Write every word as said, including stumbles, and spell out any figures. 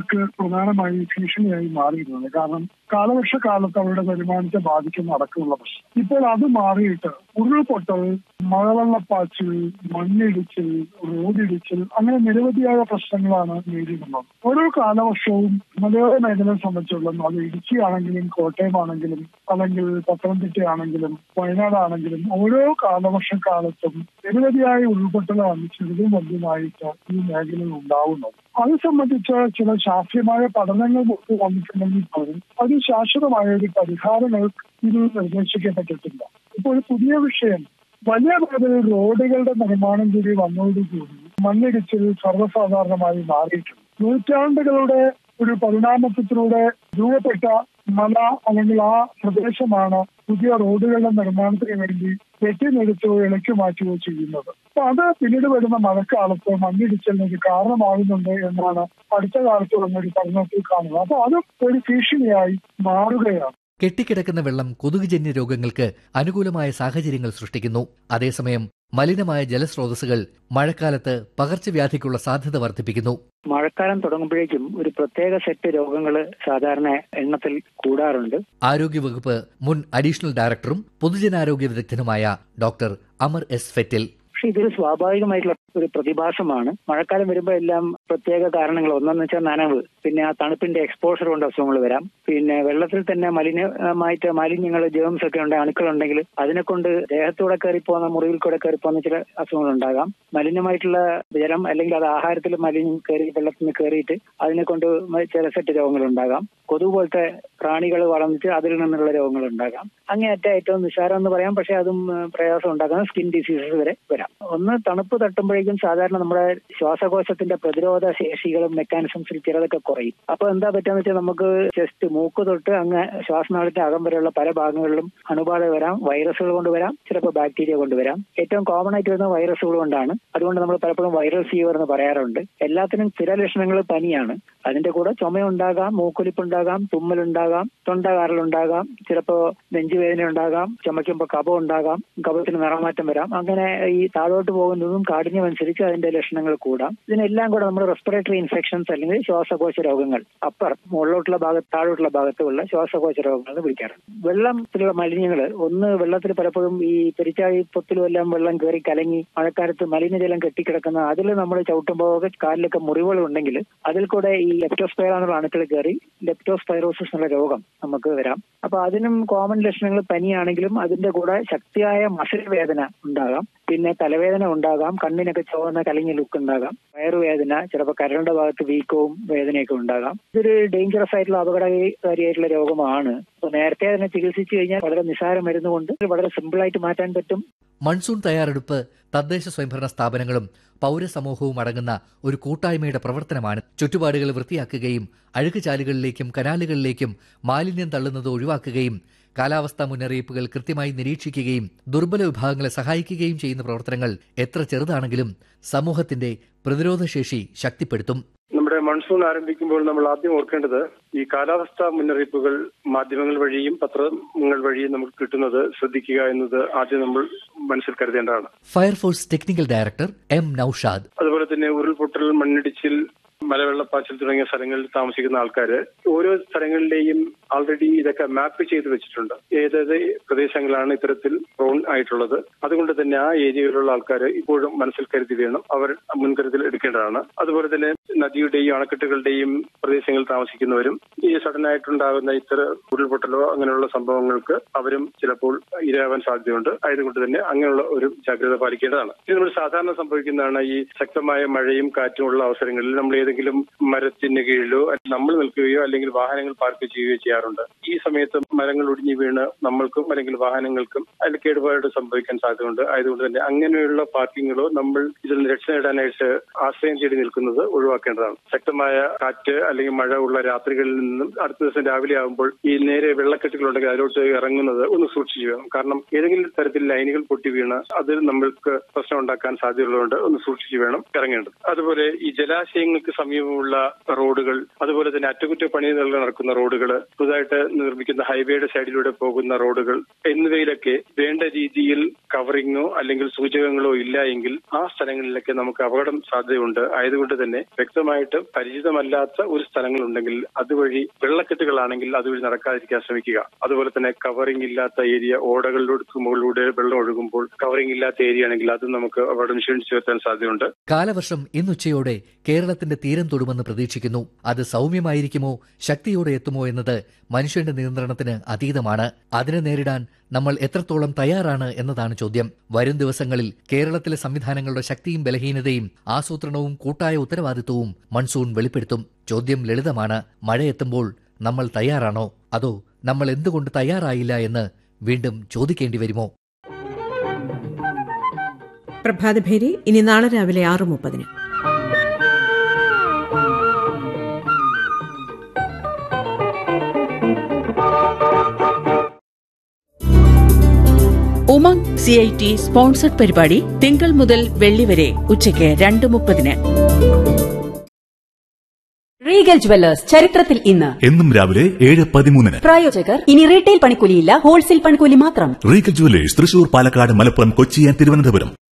കർഷകർക്ക് പ്രധാനമായി ഭീഷണിയായി മാറിയിരുന്നത്. കാരണം കാലവർഷക്കാലത്ത് അവരുടെ വരുമാനത്തെ ബാധിക്കുന്ന അടക്കമുള്ള പ്രശ്നം. ഇപ്പോൾ അത് മാറിയിട്ട് ഉരുൾപൊട്ടൽ, മഴവെള്ളപ്പാച്ചിൽ, മണ്ണിടിച്ചിൽ, റോഡിടിച്ചിൽ അങ്ങനെ നിരവധിയായ പ്രശ്നങ്ങളാണ് നേരിടുന്നത്. ഓരോ കാലവർഷവും മലയോര മേഖലയെ സംബന്ധിച്ചുള്ള അത് ഇടുക്കിയാണെങ്കിലും കോട്ടയം ആണെങ്കിലും അല്ലെങ്കിൽ പത്തനംതിട്ടയാണെങ്കിലും വയനാടാണെങ്കിലും ഓരോ കാലവർഷക്കാലത്തും നിരവധിയായ ഉരുൾപൊട്ടലാണ് ചെറുതും വലുതുമായിട്ട് ഈ മേഖലയിൽ ഉണ്ടാവുന്നത്. അത് സംബന്ധിച്ച് ചില ശാസ്ത്രീയമായ പഠനങ്ങൾ വന്നിട്ടുണ്ടെങ്കിൽ പോലും അത് ശാശ്വതമായ ഒരു പരിഹാരങ്ങൾ ഇത് നിർദ്ദേശിക്കപ്പെട്ടിട്ടില്ല. ഇപ്പോൾ പുതിയ വിഷയം വലിയ തോതിൽ റോഡുകളുടെ നിർമ്മാണം കൂടി വന്നതോടുകൂടി മണ്ണിടിച്ചിൽ സർവ്വസാധാരണമായി മാറിയിട്ടുണ്ട്. നൂറ്റാണ്ടുകളുടെ ഒരു പരിണാമത്തിലൂടെ രൂപപ്പെട്ട മല അല്ലെങ്കിൽ ആ പ്രദേശമാണ് പുതിയ റോഡുകളുടെ നിർമ്മാണത്തിന് വേണ്ടി വെട്ടിനിരത്തോ ഇളക്കി മാറ്റുകയോ ചെയ്യുന്നത്. അപ്പൊ അത് പിന്നീട് വരുന്ന മഴക്കാലത്ത് മണ്ണിടിച്ചിലിന് കാരണമാകുന്നുണ്ട് എന്നാണ് അടുത്ത കാലത്ത് വന്നൊരു പഠനത്തിൽ കാണുന്നത്. അപ്പൊ അത് ഒരു ഭീഷണിയായി മാറുകയാണ്. കെട്ടിക്കിടക്കുന്ന വെള്ളം കൊതുകുജന്യ രോഗങ്ങൾക്ക് അനുകൂലമായ സാഹചര്യങ്ങൾ സൃഷ്ടിക്കുന്നു. അതേസമയം മലിനമായ ജലസ്രോതസ്സുകൾ മഴക്കാലത്ത് പകർച്ചവ്യാധിക്കുള്ള സാധ്യത വർദ്ധിപ്പിക്കുന്നു. മഴക്കാലം തുടങ്ങുമ്പോഴേക്കും ഒരു പ്രത്യേക സെറ്റ് രോഗങ്ങൾ സാധാരണ എണ്ണത്തിൽ കൂടാറുണ്ട്. ആരോഗ്യവകുപ്പ് മുൻ അഡീഷണൽ ഡയറക്ടറും പൊതുജനാരോഗ്യ വിദഗ്ധനുമായ ഡോക്ടർ അമർ എസ് ഫെറ്റിൽ. പക്ഷെ ഇതൊരു സ്വാഭാവികമായിട്ടുള്ള ഒരു പ്രതിഭാസമാണ്. മഴക്കാലം വരുമ്പോൾ എല്ലാം പ്രത്യേക കാരണങ്ങൾ. ഒന്നെന്ന് വെച്ചാൽ നനവ്, പിന്നെ ആ തണുപ്പിന്റെ എക്സ്പോഷർ കൊണ്ട് അസുഖങ്ങൾ വരാം. പിന്നെ വെള്ളത്തിൽ തന്നെ മലിനമായിട്ട് മാലിന്യങ്ങൾ, ജേംസ് ഒക്കെ ഉണ്ട്, അണുക്കളുണ്ടെങ്കിൽ അതിനെ കൊണ്ട് ദേഹത്തൂടെ കയറി പോകുന്ന, മുറിവിൽ കൂടെ കയറി പോകുന്ന ചില അസുഖങ്ങൾ ഉണ്ടാകാം. മലിനമായിട്ടുള്ള ജലം അല്ലെങ്കിൽ അത് ആഹാരത്തിൽ മലിനം കയറി വെള്ളത്തിൽ നിന്ന് കയറിയിട്ട് അതിനെ കൊണ്ട് ചില സെറ്റ് രോഗങ്ങൾ ഉണ്ടാകാം. കൊതുക് പോലത്തെ പ്രാണികൾ വളർന്നിട്ട് അതിൽ നിന്നുള്ള രോഗങ്ങൾ ഉണ്ടാകാം. അങ്ങേയറ്റ ഏറ്റവും നിസ്സാരം എന്ന് പറയാം, പക്ഷെ അതും പ്രയാസം ഉണ്ടാക്കുന്ന സ്കിൻ ഡിസീസസ് വരെ വരാം. ഒന്ന് തണുപ്പ് തട്ടുമ്പോഴേക്കും സാധാരണ നമ്മുടെ ശ്വാസകോശത്തിന്റെ പ്രതിരോധ ശേഷികളും മെക്കാനിസംസിൽ ചിലതൊക്കെ കുറയും. അപ്പൊ എന്താ പറ്റുകയെന്ന് വെച്ചാൽ നമുക്ക് ചെസ്റ്റ്, മൂക്ക് തൊട്ട് അങ്ങ് ശ്വാസനാളത്തിന്റെ അകം വരെയുള്ള പല ഭാഗങ്ങളിലും അണുബാധ വരാം. വൈറസുകൾ കൊണ്ടുവരാം, ചിലപ്പോൾ ബാക്ടീരിയ കൊണ്ടുവരാം. ഏറ്റവും കോമൺ ആയിട്ട് വരുന്ന വൈറസുകൾ കൊണ്ടാണ്. അതുകൊണ്ട് നമ്മൾ പലപ്പോഴും വൈറൽ ഫീവർ എന്ന് പറയാറുണ്ട്. എല്ലാത്തിനും സ്ഥിര ലക്ഷണങ്ങൾ പനിയാണ്. അതിന്റെ കൂടെ ചുമയുണ്ടാകാം, മൂക്കൊലിപ്പുണ്ടാകാം, തുമ്മലുണ്ടാകാം, തൊണ്ടകാറലുണ്ടാകാം, ചിലപ്പോൾ നെഞ്ചുവേദന ഉണ്ടാകാം, ചുമയ്ക്കുമ്പോൾ കഫം ഉണ്ടാകാം, കഫത്തിന് നിറമാറ്റം വരാം. അങ്ങനെ ഈ താഴോട്ട് പോകുന്നതും കാഠിന്യം അനുസരിച്ച് അതിന്റെ ലക്ഷണങ്ങൾ കൂടാം. ഇതിനെല്ലാം കൂടെ നമ്മൾ റെസ്പിറേറ്ററി ഇൻഫെക്ഷൻസ് അല്ലെങ്കിൽ ശ്വാസകോശ രോഗങ്ങൾ, അപ്പർ മുകളിലോട്ടുള്ള ഭാഗത്ത് താഴോട്ടുള്ള ഭാഗത്തുള്ള ശ്വാസകോശ രോഗങ്ങൾ എന്ന് വിളിക്കാറുണ്ട്. വെള്ളത്തിലുള്ള മലിനങ്ങൾ, ഒന്ന് വെള്ളത്തിൽ പലപ്പോഴും ഈ പെരിച്ചാഴി പൊത്തിലും എല്ലാം വെള്ളം കയറി കലങ്ങി മഴക്കാലത്ത് മലിനജലം കെട്ടിക്കിടക്കുന്ന, അതിൽ നമ്മൾ ചവിട്ടുമ്പോൾ കാലിലൊക്കെ മുറിവുകൾ ഉണ്ടെങ്കിൽ അതിൽ കൂടെ ഈ ലെപ്റ്റോസ്പൈറ എന്നുള്ള അണുക്കൾ കയറി ലെപ്റ്റോസ്പൈറോസിസ് എന്നുള്ള രോഗം നമുക്ക് വരാം. അപ്പൊ അതിനും കോമൺ ലക്ഷണങ്ങൾ പനിയാണെങ്കിലും അതിന്റെ കൂടെ ശക്തിയായ മസിൽ വേദന ഉണ്ടാകാം, പിന്നെ തലവേദന ഉണ്ടാകാം, കണ്ണിനൊക്കെ ചുവന്ന കലങ്ങിയ ലുക്ക് ഉണ്ടാകാം, വയറുവേദന, ചിലപ്പോൾ കരളുടെ ഭാഗത്ത് വീക്കവും വേദനയൊക്കെ ഉണ്ടാകാം. ഇതൊരു ഡേഞ്ചറസ് ആയിട്ടുള്ള അപകടകാരിയായിട്ടുള്ള രോഗമാണ്. അപ്പൊ നേരത്തെ അതിനെ ചികിത്സിച്ചു കഴിഞ്ഞാൽ വളരെ നിസ്സാര മരുന്നുകൊണ്ട് വളരെ സിമ്പിൾ ആയിട്ട് മാറ്റാൻ പറ്റും. മൺസൂൺ തയ്യാറെടുപ്പ് തദ്ദേശ സ്വയംഭരണ സ്ഥാപനങ്ങളും പൗരസമൂഹവും അടങ്ങുന്ന ഒരു കൂട്ടായ്മയുടെ പ്രവർത്തനമാണ്. ചുറ്റുപാടുകൾ വൃത്തിയാക്കുകയും അഴുക്കുചാലുകളിലേക്കും കനാലുകളിലേക്കും മാലിന്യം തള്ളുന്നത് ഒഴിവാക്കുകയും കാലാവസ്ഥാ മുന്നറിയിപ്പുകൾ കൃത്യമായി നിരീക്ഷിക്കുകയും ദുർബല വിഭാഗങ്ങളെ സഹായിക്കുകയും ചെയ്യുന്ന പ്രവർത്തനങ്ങൾ എത്ര ചെറുതാണെങ്കിലും സമൂഹത്തിന്റെ പ്രതിരോധശേഷി ശക്തിപ്പെടുത്തും. നമ്മുടെ മൺസൂൺ ആരംഭിക്കുമ്പോൾ നമ്മൾ ആദ്യം ഓർക്കേണ്ടത് ഈ കാലാവസ്ഥാ മുന്നറിയിപ്പുകൾ മാധ്യമങ്ങൾ വഴിയും പത്രങ്ങൾ വഴിയും നമുക്ക് കിട്ടുന്നത് ശ്രദ്ധിക്കുക എന്നത് ആദ്യം നമ്മൾ മനസ്സിൽ കരുതേണ്ടതാണ്. Fire force technical director M Naushad. അതുപോലെ തന്നെ ഉരുൾപൊട്ടൽ, മണ്ണിടിച്ചിൽ, മലവെള്ളപ്പാച്ചിൽ തുടങ്ങിയ സ്ഥലങ്ങളിൽ താമസിക്കുന്ന ആൾക്കാർ ഓരോ സ്ഥലങ്ങളിലെയും ആൾറെഡി ഇതൊക്കെ മാപ്പ് ചെയ്ത് വെച്ചിട്ടുണ്ട്. ഏതേത് പ്രദേശങ്ങളാണ് ഇത്തരത്തിൽ പ്രോൺ ആയിട്ടുള്ളത്. അതുകൊണ്ട് തന്നെ ആ ഏരിയയിലുള്ള ആൾക്കാർ ഇപ്പോഴും മനസ്സിൽ കരുതി വേണം അവർ മുൻകരുതൽ എടുക്കേണ്ടതാണ്. അതുപോലെ തന്നെ നദിയുടെയും അണക്കെട്ടുകളുടെയും പ്രദേശങ്ങളിൽ താമസിക്കുന്നവരും ഈ സഡനായിട്ടുണ്ടാകുന്ന ഇത്തരം ഉരുൾപൊട്ടലോ അങ്ങനെയുള്ള സംഭവങ്ങൾക്ക് അവരും ചിലപ്പോൾ ഇരയാവാൻ സാധ്യതയുണ്ട്. ആയതുകൊണ്ട് തന്നെ അങ്ങനെയുള്ള ഒരു ജാഗ്രത പാലിക്കേണ്ടതാണ്. ഇത് നമ്മൾ സാധാരണ സംഭവിക്കുന്നതാണ്. ഈ ശക്തമായ മഴയും കാറ്റും ഉള്ള അവസരങ്ങളിൽ നമ്മൾ ഏതെങ്കിലും മരത്തിന് കീഴിലോ നമ്മൾ നിൽക്കുകയോ അല്ലെങ്കിൽ വാഹനങ്ങൾ പാർക്ക് ചെയ്യുകയോ ചെയ്യാറുണ്ട്. ഈ സമയത്ത് മരങ്ങൾ ഒടിഞ്ഞു വീണ് നമ്മൾക്കും അല്ലെങ്കിൽ വാഹനങ്ങൾക്കും അതിൽ കേടുപാട് സംഭവിക്കാൻ സാധ്യതയുണ്ട്. ആയതുകൊണ്ട് തന്നെ അങ്ങനെയുള്ള പാർക്കിങ്ങുകളോ നമ്മൾ ഇതിൽ നിന്ന് രക്ഷ നേടാനായിട്ട് ആശ്രയം തേടി നിൽക്കുന്നത് ഒഴിവാക്കേണ്ടതാണ്. ശക്തമായ കാറ്റ് അല്ലെങ്കിൽ മഴ ഉള്ള രാത്രികളിൽ നിന്നും അടുത്ത ദിവസം രാവിലെ ആകുമ്പോൾ ഈ നേരെ വെള്ളക്കെട്ടുകളുണ്ടെങ്കിൽ അതിലോട്ട് ഇറങ്ങുന്നത് ഒന്ന് സൂക്ഷിച്ചു വേണം. കാരണം ഏതെങ്കിലും തരത്തിൽ ലൈനുകൾ പൊട്ടി വീണ് അതിൽ നമ്മൾക്ക് പ്രശ്നം ഉണ്ടാക്കാൻ സാധ്യതയുള്ളതുകൊണ്ട് ഒന്ന് സൂക്ഷിച്ചു വേണം ഇറങ്ങേണ്ടത്. അതുപോലെ ഈ ജലാശയങ്ങൾക്ക് സമീപമുള്ള റോഡുകൾ, അതുപോലെ തന്നെ അറ്റകുറ്റപ്പണി നടക്കുന്ന റോഡുകൾ, പുതുതായിട്ട് നിർമ്മിക്കുന്ന ഹൈവേയുടെ സൈഡിലൂടെ പോകുന്ന റോഡുകൾ എന്നിവയിലൊക്കെ വേണ്ട രീതിയിൽ കവറിങ്ങോ അല്ലെങ്കിൽ സൂചകങ്ങളോ ഇല്ല എങ്കിൽ ആ സ്ഥലങ്ങളിലൊക്കെ നമുക്ക് അപകടം സാധ്യതയുണ്ട്. ആയതുകൊണ്ട് തന്നെ വ്യക്തമായിട്ട് പരിചിതമല്ലാത്ത ഒരു സ്ഥലങ്ങളുണ്ടെങ്കിൽ അതുവഴി വെള്ളക്കെട്ടുകളാണെങ്കിൽ അതുവഴി നടക്കാതിരിക്കാൻ ശ്രമിക്കുക. അതുപോലെ തന്നെ കവറിംഗ് ഇല്ലാത്ത ഏരിയ, ഓടകളിലൂടെ മുകളിലൂടെ വെള്ളം ഒഴുകുമ്പോൾ കവറിംഗ് ഇല്ലാത്ത ഏരിയ ആണെങ്കിൽ അത് നമുക്ക് അപകടം ക്ഷണിച്ചു വരുത്താൻ സാധ്യതയുണ്ട്. കാലവർഷം ഇന്നുച്ചയോടെ കേരളത്തിന്റെ തീരം തൊടുമെന്ന് പ്രതീക്ഷിക്കുന്നു. അത് സൗമ്യമായിരിക്കുമോ ശക്തിയോടെ എത്തുമോ എന്നത് മനുഷ്യന്റെ നിയന്ത്രണത്തിന് അതീതമാണ്. അതിനെ നേരിടാൻ നമ്മൾ എത്രത്തോളം തയ്യാറാണ് എന്നതാണ് ചോദ്യം. വരും ദിവസങ്ങളിൽ കേരളത്തിലെ സംവിധാനങ്ങളുടെ ശക്തിയും ബലഹീനതയും ആസൂത്രണവും കൂട്ടായ ഉത്തരവാദിത്വവും മൺസൂൺ വെളിപ്പെടുത്തും. ചോദ്യം ലളിതമാണ്. മഴയെത്തുമ്പോൾ നമ്മൾ തയ്യാറാണോ, അതോ നമ്മൾ എന്തുകൊണ്ട് തയ്യാറായില്ല എന്ന് വീണ്ടും ചോദിക്കേണ്ടി വരുമോ? പ്രഭാതഭേരി ഇനി നാളെ രാവിലെ ആറ് മുപ്പതിന്. Umang C I T sponsored പരിപാടി തിങ്കൾ മുതൽ വെള്ളി വരെ ഉച്ചയ്ക്ക് രണ്ട് മുപ്പതിന്. റീഗൽ ജുവല്ലേഴ്സ് ചരിത്രത്തിൽ ഇന്ന് എന്നും രാവിലെ ഏഴ് പതിമൂന്നിന്. പ്രായോജകർ ഇനി റീറ്റെയിൽ പണിക്കൂലിയില്ല, ഹോൾസെയിൽ പണിക്കൂലി മാത്രം. Regal jewellers Thrissur, Palakkad, Malappuram, Kochi, Thiruvananthapuram.